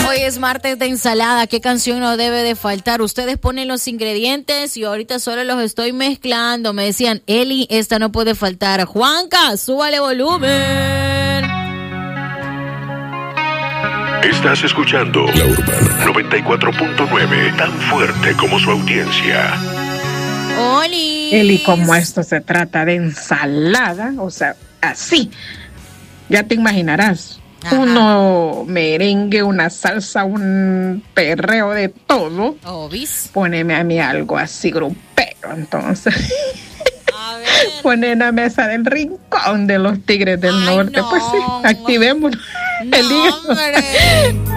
Hoy es martes de ensalada. ¿Qué canción no debe de faltar? Ustedes ponen los ingredientes y ahorita solo los estoy mezclando. Me decían, Eli, esta no puede faltar. Juanca, súbale volumen. Estás escuchando La Urbana 94.9, tan fuerte como su audiencia. Oli. Eli, como esto se trata de ensalada, o sea, así, ya te imaginarás. Ajá. Uno merengue, una salsa, un perreo de todo. Obis. Póneme a mí algo así grupero, entonces. Poner en la mesa del rincón de los Tigres del Norte. No, pues sí, activémonos. No, hombre.